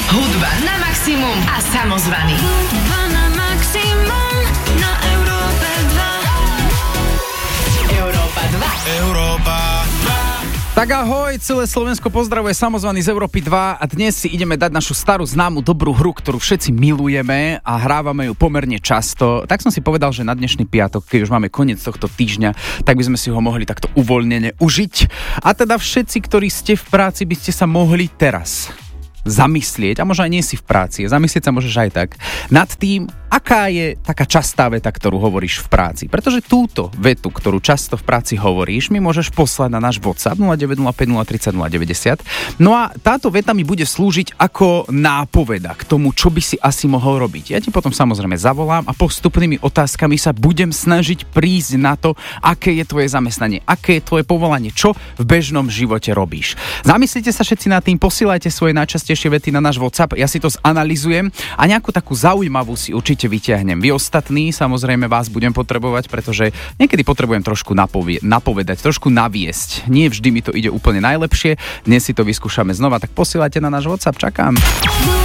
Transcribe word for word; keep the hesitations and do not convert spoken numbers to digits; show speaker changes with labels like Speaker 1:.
Speaker 1: Hudba na maximum a samozvaný.
Speaker 2: Hudba na maximum na Európe dva.
Speaker 1: Európa dva.
Speaker 3: Európa dva.
Speaker 4: Tak ahoj, celé Slovensko pozdravuje samozvaný z Európy dva a dnes si ideme dať našu starú známu dobrú hru, ktorú všetci milujeme a hrávame ju pomerne často. Tak som si povedal, že na dnešný piatok, keď už máme koniec tohto týždňa, tak by sme si ho mohli takto uvoľnene užiť. A teda všetci, ktorí ste v práci, by ste sa mohli teraz zamyslieť, a možno aj nie si v práci, zamyslieť sa môžeš aj tak, nad tým, aká je taká častá veta, ktorú hovoríš v práci. Pretože túto vetu, ktorú často v práci hovoríš, mi môžeš poslať na náš WhatsApp nula deväť nula päť nula tri nula nula deväťdesiat. No a táto veta mi bude slúžiť ako nápoveda k tomu, čo by si asi mohol robiť. Ja ti potom samozrejme zavolám a postupnými otázkami sa budem snažiť prísť na to, aké je tvoje zamestnanie, aké je tvoje povolanie, čo v bežnom živote robíš. Zamyslite sa všetci nad tým, posielajte svoje najčastejšie vety na náš WhatsApp, ja si to zanalizujem a nejakú takú zaujímavú si určite vyťahnem. Vy ostatní, samozrejme vás budem potrebovať, pretože niekedy potrebujem trošku napovie- napovedať, trošku naviesť. Nie vždy mi to ide úplne najlepšie, dnes si to vyskúšame znova, tak posielajte na náš WhatsApp, čakám.